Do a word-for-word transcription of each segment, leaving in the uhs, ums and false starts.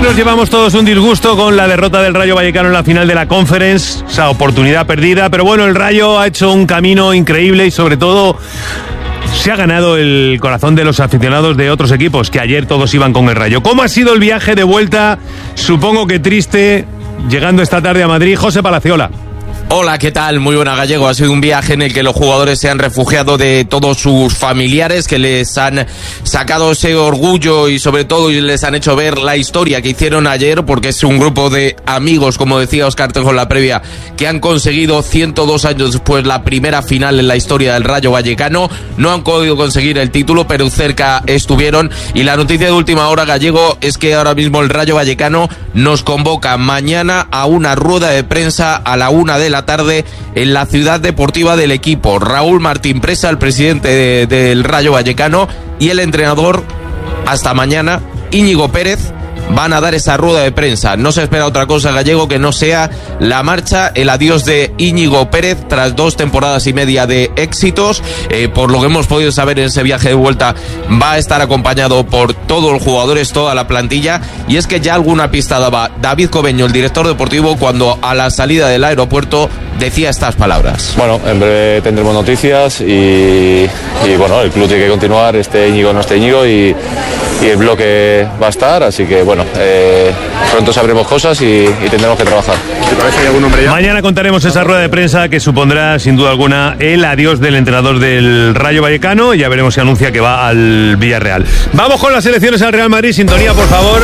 nos llevamos todos un disgusto con la derrota del Rayo Vallecano en la final de la Conference, esa oportunidad perdida, pero bueno, el Rayo ha hecho un camino increíble y sobre todo se ha ganado el corazón de los aficionados de otros equipos, que ayer todos iban con el Rayo. ¿Cómo ha sido el viaje de vuelta? Supongo que triste, llegando esta tarde a Madrid. José Palaciola. Hola, ¿qué tal? Muy buena, Gallego. Ha sido un viaje en el que los jugadores se han refugiado de todos sus familiares, que les han sacado ese orgullo y sobre todo les han hecho ver la historia que hicieron ayer, porque es un grupo de amigos, como decía Óscar Tejo en la previa, que han conseguido ciento dos años después la primera final en la historia del Rayo Vallecano. No han podido conseguir el título, pero cerca estuvieron. Y la noticia de última hora, Gallego, es que ahora mismo el Rayo Vallecano nos convoca mañana a una rueda de prensa a la una de la tarde en la ciudad deportiva del equipo. Raúl Martín Presa, el presidente de, del Rayo Vallecano, y el entrenador, hasta mañana, Íñigo Pérez, van a dar esa rueda de prensa. No se espera otra cosa, Gallego, que no sea la marcha, el adiós de Íñigo Pérez tras dos temporadas y media de éxitos. Eh, por lo que hemos podido saber en ese viaje de vuelta, va a estar acompañado por todos los jugadores, toda la plantilla, y es que ya alguna pista daba David Cobeño, el director deportivo, cuando a la salida del aeropuerto decía estas palabras. Bueno, en breve tendremos noticias y, y bueno, el club tiene que continuar, este Íñigo no esté Íñigo, y, y el bloque va a estar, así que bueno, eh, pronto sabremos cosas y, y tendremos que trabajar. ¿Te parece que hay algún nombre ya? Mañana contaremos esa rueda de prensa que supondrá sin duda alguna el adiós del entrenador del Rayo Vallecano, y ya veremos si anuncia que va al Villarreal. Vamos con las elecciones al Real Madrid. Sintonía, por favor.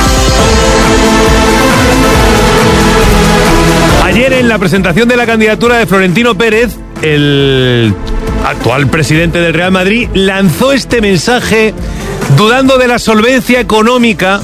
Ayer, en la presentación de la candidatura de Florentino Pérez, el actual presidente del Real Madrid lanzó este mensaje dudando de la solvencia económica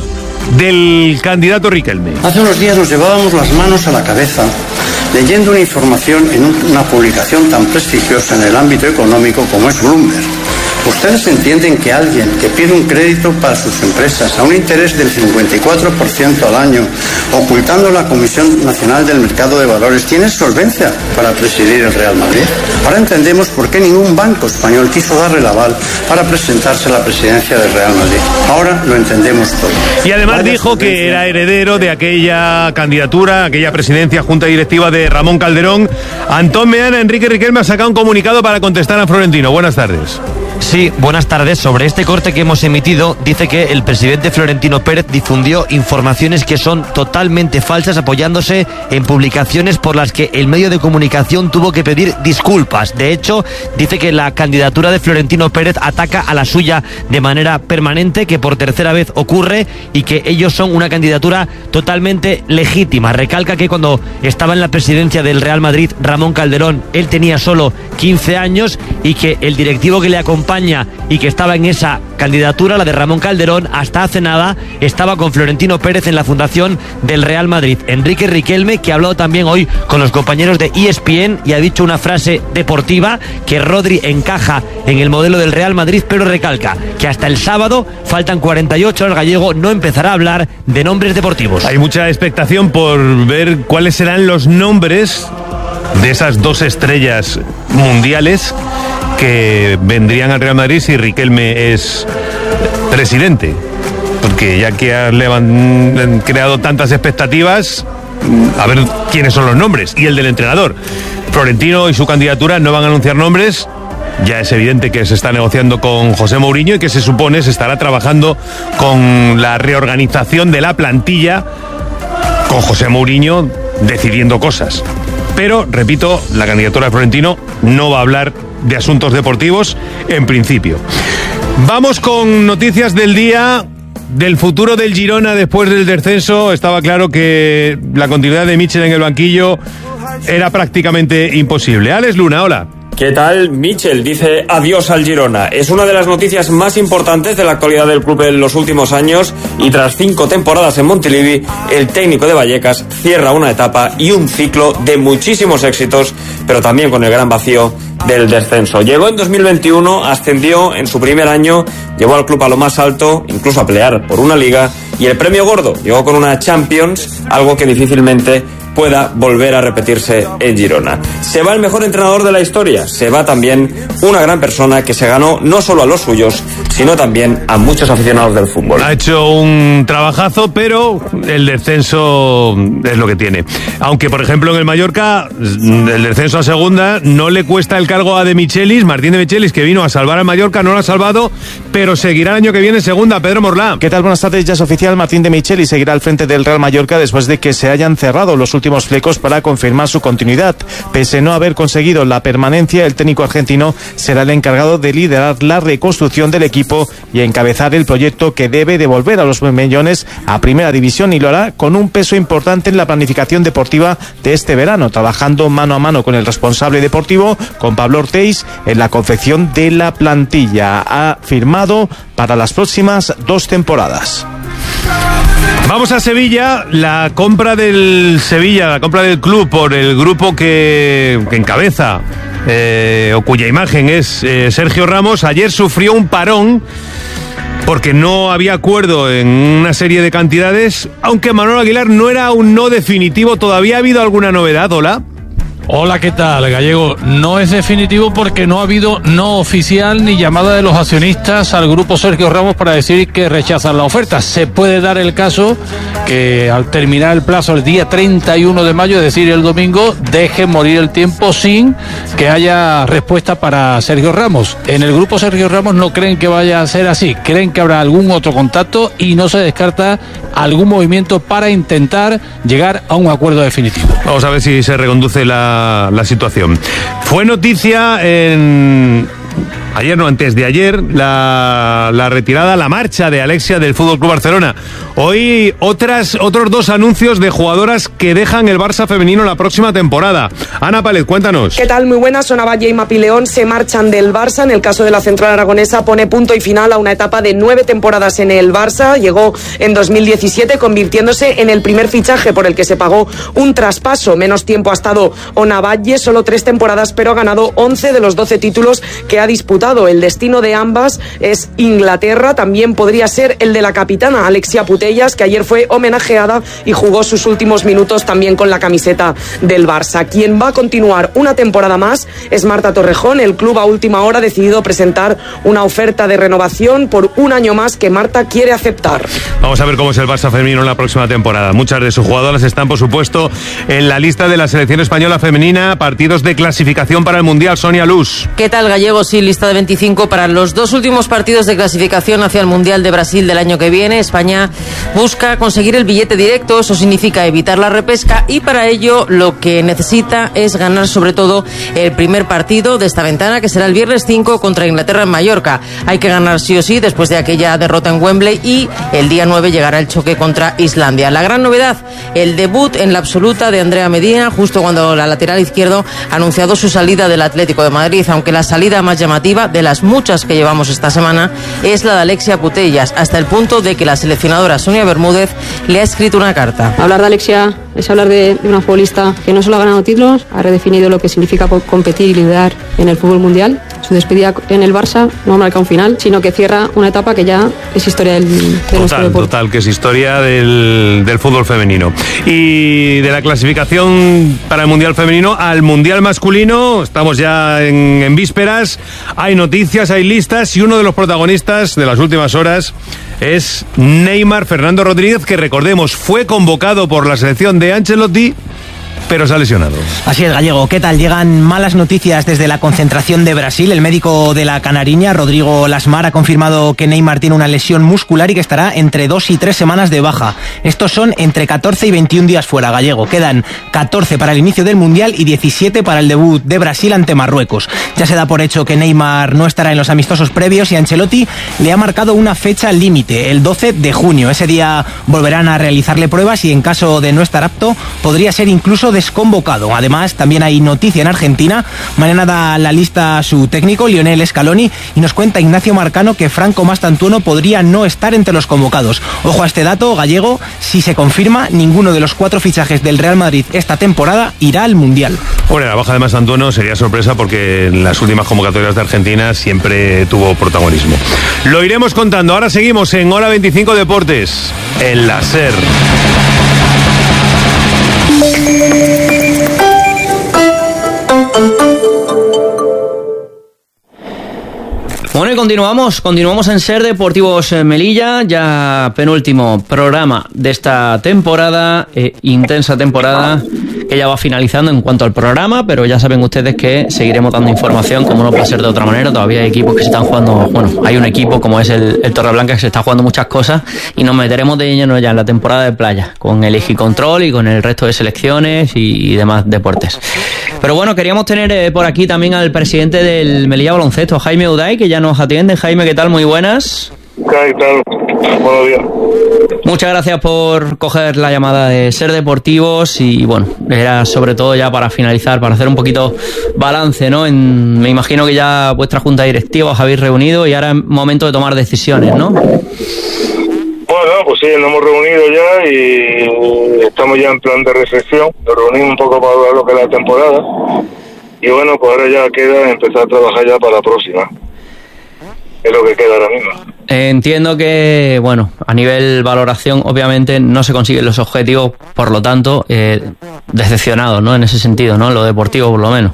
del candidato Riquelme. Hace unos días nos llevábamos las manos a la cabeza leyendo una información en una publicación tan prestigiosa en el ámbito económico como es Bloomberg. ¿Ustedes entienden que alguien que pide un crédito para sus empresas a un interés del cincuenta y cuatro por ciento al año, ocultando la Comisión Nacional del Mercado de Valores, tiene solvencia para presidir el Real Madrid? Ahora entendemos por qué ningún banco español quiso darle el aval para presentarse a la presidencia del Real Madrid. Ahora lo entendemos todo. Y además Vaya dijo solvencia. Que era heredero de aquella candidatura, aquella presidencia, junta directiva de Ramón Calderón. Antón Meana, Enrique Riquelme ha sacado un comunicado para contestar a Florentino. Buenas tardes. Sí, buenas tardes. Sobre este corte que hemos emitido, dice que el presidente Florentino Pérez difundió informaciones que son totalmente falsas, apoyándose en publicaciones por las que el medio de comunicación tuvo que pedir disculpas. De hecho, dice que la candidatura de Florentino Pérez ataca a la suya de manera permanente, que por tercera vez ocurre y que ellos son una candidatura totalmente legítima. Recalca que cuando estaba en la presidencia del Real Madrid Ramón Calderón, él tenía solo quince años y que el directivo que le acompaña y que estaba en esa candidatura, la de Ramón Calderón, hasta hace nada estaba con Florentino Pérez en la fundación del Real Madrid. Enrique Riquelme, que ha hablado también hoy con los compañeros de E S P N y ha dicho una frase deportiva, que Rodri encaja en el modelo del Real Madrid, pero recalca que hasta el sábado, faltan cuarenta y ocho horas, Gallego, no empezará a hablar de nombres deportivos. Hay mucha expectación por ver cuáles serán los nombres de esas dos estrellas mundiales que vendrían al Real Madrid si Riquelme es presidente, porque ya que le han creado tantas expectativas, a ver quiénes son los nombres y el del entrenador. Florentino y su candidatura no van a anunciar nombres. Ya es evidente que se está negociando con José Mourinho y que se supone se estará trabajando con la reorganización de la plantilla, con José Mourinho decidiendo cosas. Pero, repito, la candidatura de Florentino no va a hablar de asuntos deportivos en principio. Vamos con noticias del día, del futuro del Girona después del descenso. Estaba claro que la continuidad de Michel en el banquillo era prácticamente imposible. Alex Luna, hola. ¿Qué tal? Michel dice adiós al Girona. Es una de las noticias más importantes de la actualidad del club en los últimos años, y tras cinco temporadas en Montilivi, el técnico de Vallecas cierra una etapa y un ciclo de muchísimos éxitos, pero también con el gran vacío del descenso. Llegó en dos mil veintiuno, ascendió en su primer año, llevó al club a lo más alto, incluso a pelear por una liga, y el premio gordo llegó con una Champions, algo que difícilmente pueda volver a repetirse en Girona. Se va el mejor entrenador de la historia, se va también una gran persona que se ganó no solo a los suyos, sino también a muchos aficionados del fútbol. Ha hecho un trabajazo, pero el descenso es lo que tiene. Aunque, por ejemplo, en el Mallorca, el descenso a segunda no le cuesta el cargo a De Michelis, Martín De Michelis, que vino a salvar al Mallorca, no lo ha salvado, pero seguirá el año que viene en segunda. Pedro Morlá. ¿Qué tal? Buenas tardes, ya es oficial, Martín De Michelis seguirá al frente del Real Mallorca después de que se hayan cerrado los últimos flecos para confirmar su continuidad. Pese a no haber conseguido la permanencia, el técnico argentino será el encargado de liderar la reconstrucción del equipo y encabezar el proyecto que debe devolver a los millones a Primera División, y lo hará con un peso importante en la planificación deportiva de este verano, trabajando mano a mano con el responsable deportivo, con Pablo Ortiz, en la confección de la plantilla. Ha firmado para las próximas dos temporadas. Vamos a Sevilla. La compra del Sevilla, la compra del club por el grupo que, que encabeza eh, o cuya imagen es eh, Sergio Ramos, ayer sufrió un parón porque no había acuerdo en una serie de cantidades, aunque Manolo Aguilar no era un no definitivo. ¿Todavía ha habido alguna novedad? Hola. Hola, ¿qué tal, Gallego? No es definitivo porque no ha habido no oficial ni llamada de los accionistas al grupo Sergio Ramos para decir que rechazan la oferta. Se puede dar el caso que al terminar el plazo el día treinta y uno de mayo, es decir, el domingo, deje morir el tiempo sin que haya respuesta para Sergio Ramos. En el grupo Sergio Ramos no creen que vaya a ser así, creen que habrá algún otro contacto y no se descarta algún movimiento para intentar llegar a un acuerdo definitivo. Vamos a ver si se reconduce la, la situación. Fue noticia en... ayer, no, antes de ayer, la, la retirada, la marcha de Alexia del F C Barcelona. Hoy otras, otros dos anuncios de jugadoras que dejan el Barça femenino la próxima temporada. Ana Pález, cuéntanos. ¿Qué tal? Muy buenas. Sonavalle y Mapileón se marchan del Barça. En el caso de la central aragonesa pone punto y final a una etapa de nueve temporadas en el Barça. Llegó en dos mil diecisiete convirtiéndose en el primer fichaje por el que se pagó un traspaso. Menos tiempo ha estado Onavalle, solo tres temporadas, pero ha ganado once de los doce títulos que ha disputado. El destino de ambas es Inglaterra. También podría ser el de la capitana Alexia Putellas, que ayer fue homenajeada y jugó sus últimos minutos también con la camiseta del Barça. Quien va a continuar una temporada más es Marta Torrejón. El club a última hora ha decidido presentar una oferta de renovación por un año más que Marta quiere aceptar. Vamos a ver cómo es el Barça femenino en la próxima temporada. Muchas de sus jugadoras están, por supuesto, en la lista de la selección española femenina. Partidos de clasificación para el Mundial. Sonia Luz. ¿Qué tal, Gallego? Sí, lista de veinticinco para los dos últimos partidos de clasificación hacia el Mundial de Brasil del año que viene. España busca conseguir el billete directo, eso significa evitar la repesca, y para ello lo que necesita es ganar sobre todo el primer partido de esta ventana, que será el viernes cinco contra Inglaterra en Mallorca. Hay que ganar sí o sí después de aquella derrota en Wembley, y el día nueve llegará el choque contra Islandia. La gran novedad, el debut en la absoluta de Andrea Medina, justo cuando la lateral izquierdo ha anunciado su salida del Atlético de Madrid, aunque la salida más llamativa de las muchas que llevamos esta semana es la de Alexia Putellas, hasta el punto de que la seleccionadora Sonia Bermúdez le ha escrito una carta. Hablar de Alexia es hablar de, de una futbolista que no solo ha ganado títulos, ha redefinido lo que significa competir y liderar en el fútbol mundial. Su despedida en el Barça no marca un final, sino que cierra una etapa que ya es historia del, de total, nuestro deporte. Total, que es historia del, del fútbol femenino. Y de la clasificación para el Mundial femenino al Mundial masculino, estamos ya en, en vísperas, hay noticias, hay listas, y uno de los protagonistas de las últimas horas es Neymar Fernando Rodríguez, que recordemos fue convocado por la selección de Ancelotti, pero se ha lesionado. Así es, Gallego. ¿Qué tal? Llegan malas noticias desde la concentración de Brasil. El médico de la canariña, Rodrigo Lasmar, ha confirmado que Neymar tiene una lesión muscular y que estará entre dos y tres semanas de baja. Estos son entre catorce y veintiún días fuera, Gallego. Quedan catorce para el inicio del Mundial y diecisiete para el debut de Brasil ante Marruecos. Ya se da por hecho que Neymar no estará en los amistosos previos, y Ancelotti le ha marcado una fecha límite, el doce de junio. Ese día volverán a realizarle pruebas y, en caso de no estar apto, podría ser incluso desconvocado. Además, también hay noticia en Argentina. Mañana da la lista a su técnico, Lionel Scaloni, y nos cuenta Ignacio Marcano que Franco Mastantuono podría no estar entre los convocados. Ojo a este dato, Gallego: si se confirma, ninguno de los cuatro fichajes del Real Madrid esta temporada irá al Mundial. Bueno, la baja de Mastantuono sería sorpresa, porque en las últimas convocatorias de Argentina siempre tuvo protagonismo. Lo iremos contando. Ahora seguimos en Hora veinticinco Deportes, en la SER. Bueno, y continuamos, continuamos en Ser Deportivos Melilla, ya penúltimo programa de esta temporada, eh, intensa temporada que ya va finalizando en cuanto al programa, pero ya saben ustedes que seguiremos dando información, como no puede ser de otra manera. Todavía hay equipos que se están jugando, bueno, hay un equipo como es el, el Torreblanca que se está jugando muchas cosas y nos meteremos de lleno ya en la temporada de playa, con el Ejicontrol y con el resto de selecciones y, y demás deportes. Pero bueno, queríamos tener eh, por aquí también al presidente del Melilla Baloncesto, Jaime Uday, que ya nos atiende. Jaime, ¿qué tal? Muy buenas. ¿Qué tal? Buenos días. Muchas gracias por coger la llamada de Ser Deportivos y bueno, era sobre todo ya para finalizar, para hacer un poquito balance, ¿no? En, me imagino que ya vuestra junta directiva os habéis reunido y ahora es momento de tomar decisiones, ¿no? Bueno, pues sí, nos hemos reunido ya y estamos ya en plan de reflexión, nos reunimos un poco para hablar lo que es la temporada y bueno, pues ahora ya queda empezar a trabajar ya para la próxima. Es lo que queda ahora mismo. Entiendo que, bueno, a nivel valoración, obviamente no se consiguen los objetivos, por lo tanto, eh, decepcionados, ¿no? En ese sentido, ¿no? En lo deportivo, por lo menos.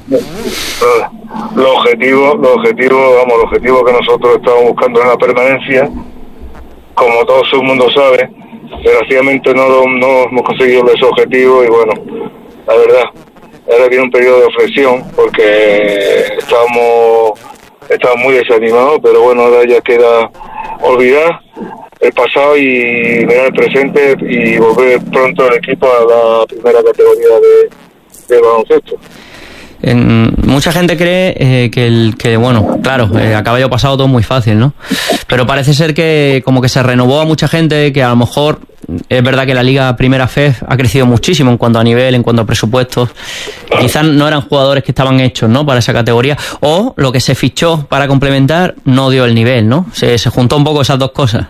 Los objetivos, los objetivos, vamos, los objetivos que nosotros estamos buscando en la permanencia, como todo el mundo sabe, desgraciadamente no, lo, no hemos conseguido esos objetivos y bueno, la verdad, ahora viene un periodo de reflexión porque estamos... Estaba muy desanimado, pero bueno, ahora ya queda olvidar el pasado y mirar el presente y volver pronto al equipo a la primera categoría de, de baloncesto. En, mucha gente cree eh, que, el, que, bueno, claro, eh, a caballo pasado todo muy fácil, ¿no? Pero parece ser que como que se renovó a mucha gente, que a lo mejor es verdad que la Liga Primera F E F ha crecido muchísimo en cuanto a nivel, en cuanto a presupuestos. Quizás no eran jugadores que estaban hechos, ¿no?, para esa categoría, o lo que se fichó para complementar no dio el nivel, ¿no? Se, se juntó un poco esas dos cosas.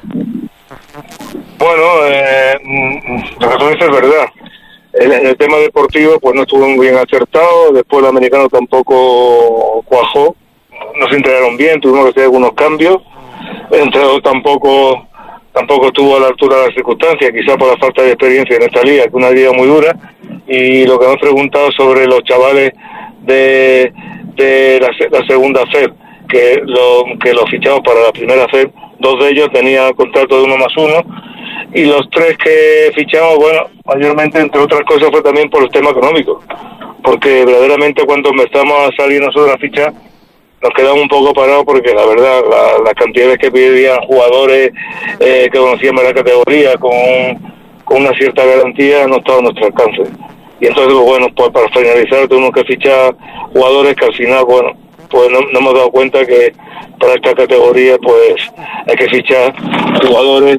Bueno, eh, lo que tú dices es verdad. En el tema deportivo pues no estuvo muy bien acertado, después el americano tampoco cuajó, no se integraron bien, tuvimos que hacer algunos cambios, el entrenador tampoco tampoco estuvo a la altura de las circunstancias, quizás por la falta de experiencia en esta liga, que es una liga muy dura, y lo que me han preguntado sobre los chavales de, de la, la segunda F E P, que lo, que los fichamos para la primera F E P, dos de ellos tenían contrato de uno más uno, y los tres que fichamos, bueno, mayormente, entre otras cosas, fue también por el tema económico, porque verdaderamente cuando empezamos a salir nosotros a fichar, nos quedamos un poco parados porque la verdad, la, las cantidades que pedían jugadores eh, que conocían la categoría con, con una cierta garantía no estaba a nuestro alcance. Y entonces, bueno, pues para finalizar tuvimos que fichar jugadores que al final, bueno, pues no, no hemos dado cuenta que para esta categoría pues hay que fichar jugadores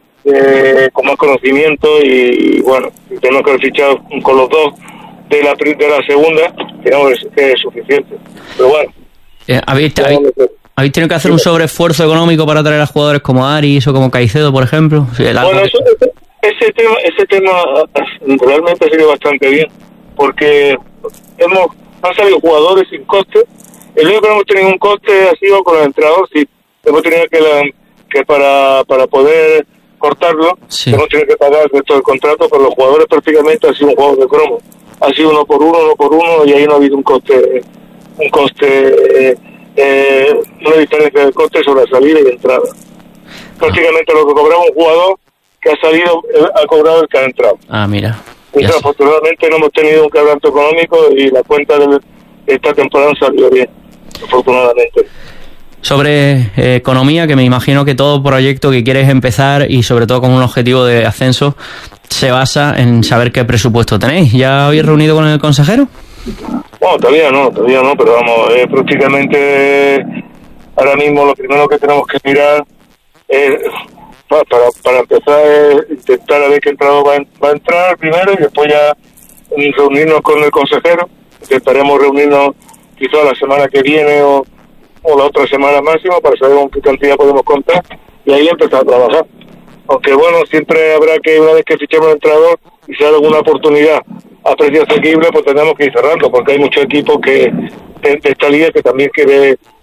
eh, con más conocimiento y, y bueno, tenemos que fichar con los dos de la, de la segunda, digamos que es suficiente. Pero bueno. Eh, ¿habéis, habéis, ¿Habéis tenido que hacer un sobreesfuerzo económico para traer a jugadores como Aris o como Caicedo, por ejemplo? Sí, el bueno, eso, ese tema ese tema realmente ha sido bastante bien, porque hemos han salido jugadores sin coste. El único que no hemos tenido un coste ha sido con el entrenador, sí. Hemos tenido que, la, que para, para poder cortarlo, sí. Hemos tenido que pagar el resto del contrato, pero los jugadores prácticamente han sido un juego de cromo. Ha sido uno por uno, uno por uno, y ahí no ha habido un coste... un coste, eh, eh, una diferencia de coste sobre la salida y la entrada. Prácticamente lo que cobraba un jugador que ha salido eh, ha cobrado el que ha entrado. Ah, mira. Entonces, afortunadamente no hemos tenido un quebranto económico y la cuenta de esta temporada salió bien, afortunadamente. Sobre eh, economía, que me imagino que todo proyecto que quieres empezar y sobre todo con un objetivo de ascenso se basa en saber qué presupuesto tenéis. ¿Ya habéis reunido con el consejero? Bueno, todavía no, todavía no, pero vamos, eh, prácticamente ahora mismo lo primero que tenemos que mirar es, para, para, para empezar, es intentar a ver qué entrado va, va a entrar primero y después ya reunirnos con el consejero. Intentaremos reunirnos quizás la semana que viene o, o la otra semana máximo para saber con qué cantidad podemos contar y ahí empezar a trabajar. Aunque bueno, siempre habrá que, una vez que fichemos el entrenador y sea alguna oportunidad a precio asequible, pues tenemos que ir cerrando, porque hay muchos equipos que de, de esta liga que también quiere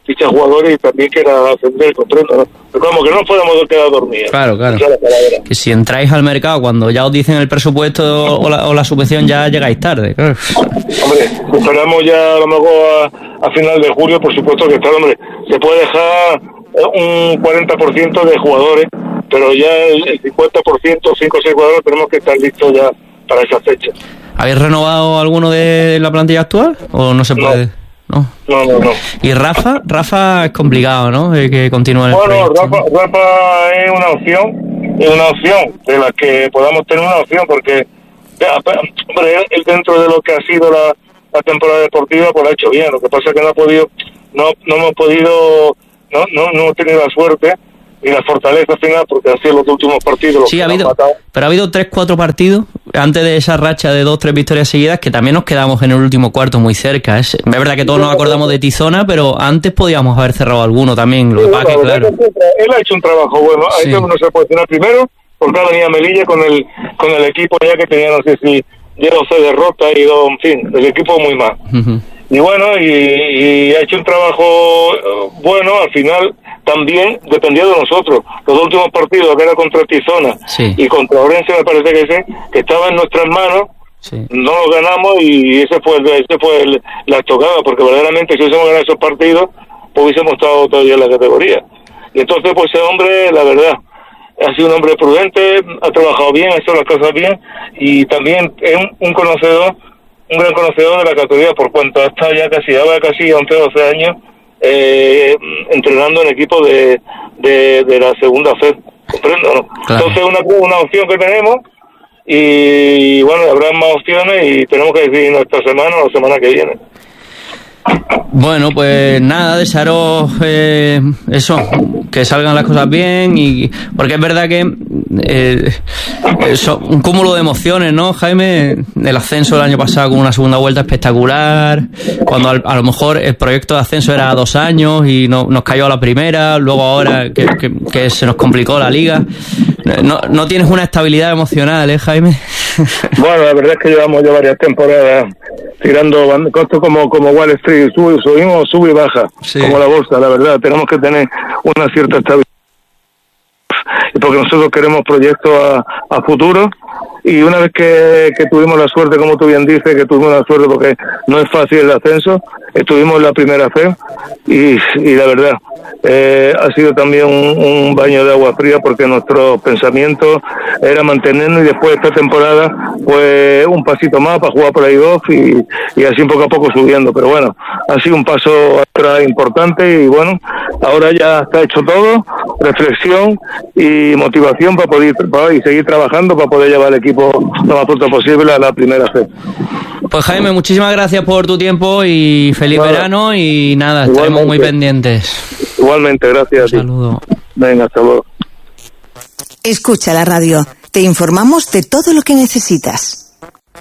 fichar jugadores y también quiera ascender con treinta, ¿no? Pero como que no podemos quedar dormidos. Claro, claro. Que si entráis al mercado cuando ya os dicen el presupuesto o la, o la subvención, ya llegáis tarde. Claro. Hombre, esperamos ya a lo mejor a, a final de julio, por supuesto que está, hombre, se puede dejar un cuarenta por ciento de jugadores, pero ya el, el cincuenta por ciento, cinco o seis jugadores tenemos que estar listos ya para esa fecha. ¿Habéis renovado alguno de la plantilla actual o no se puede? No. ¿No? No, no, no. ¿Y Rafa? Rafa es complicado, ¿no? Eh, que continúe el Bueno, proyecto. Rafa, Rafa es una opción, es una opción de la que podamos tener una opción, porque hombre, él, él dentro de lo que ha sido la, la temporada deportiva, pues lo ha hecho bien. Lo que pasa es que no ha podido, no, no hemos podido, no, no, no hemos tenido la suerte y la fortaleza final, porque han sido los últimos partidos los Sí, que ha han habido, matado. pero ha habido tres, cuatro partidos antes de esa racha de dos, tres victorias seguidas que también nos quedamos en el último cuarto muy cerca. Es, es verdad que todos nos acordamos de Tizona, pero antes podíamos haber cerrado alguno también. Lo que pasa que, claro. Él ha hecho un trabajo bueno. Ahí Sí. no se puede posicionar primero, porque ha venido Melilla con el con el equipo ya que tenía, no sé si diez o seis derrotas y dos, en fin, el equipo muy mal. Uh-huh. Y bueno, y, y ha hecho un trabajo eh, bueno, al final también dependió de nosotros. Los últimos partidos, que era contra Tizona Sí. y contra Orense, me parece que sí, que estaba en nuestras manos, Sí. no lo ganamos y ese fue el, ese fue el, la tocada, porque verdaderamente si hubiésemos ganado esos partidos, pues hubiésemos estado todavía en la categoría. Y entonces, pues ese hombre, la verdad, ha sido un hombre prudente, ha trabajado bien, ha hecho las cosas bien y también es un, un conocedor, un gran conocedor de la categoría, por cuanto ha estado ya casi, ya va casi once o doce años eh, entrenando en equipos de, de, de la segunda fe, ¿comprendo? ¿No? Claro. Entonces una, una opción que tenemos y bueno, habrá más opciones y tenemos que decidir esta semana o la semana que viene. Bueno, pues nada, desearos eh, eso, que salgan las cosas bien y porque es verdad que eh, eso, un cúmulo de emociones, ¿no, Jaime? El ascenso del año pasado con una segunda vuelta espectacular, cuando a, a lo mejor el proyecto de ascenso era a dos años y no, nos cayó a la primera, luego ahora que, que, que se nos complicó la liga. No, no tienes una estabilidad emocional, ¿eh, Jaime? Bueno, la verdad es que llevamos ya varias temporadas tirando costos como, como Wall Street, sube, subimos, sube y baja, Sí. como la bolsa, la verdad. Tenemos que tener una cierta estabilidad. Y porque nosotros queremos proyectos a, a futuro. Y una vez que, que tuvimos la suerte, como tú bien dices, que tuvimos la suerte porque no es fácil el ascenso, estuvimos en la primera fe y, y la verdad, eh, ha sido también un, un baño de agua fría porque nuestro pensamiento era mantenernos y después de esta temporada, pues un pasito más para jugar playoff y, y así poco a poco subiendo. Pero bueno, ha sido un paso atrás importante y bueno, ahora ya está hecho todo, reflexión y motivación para poder para, y seguir trabajando para poder llevar el equipo lo más pronto posible a la primera fe. Pues Jaime, muchísimas gracias por tu tiempo y feliz Nada. verano y nada, estaremos Igualmente. muy pendientes. Igualmente, gracias. Un saludo. Venga, hasta luego. Escucha la radio. Te informamos de todo lo que necesitas.